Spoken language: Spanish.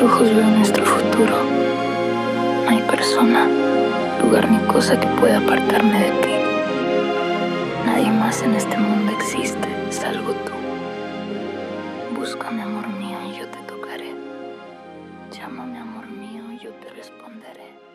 ojos veo nuestro futuro. No hay persona, lugar ni cosa que pueda apartarme de ti. Nadie más en este mundo existe, salvo tú. Búscame, amor mío, y yo te tocaré. Llámame, amor mío, y yo te responderé.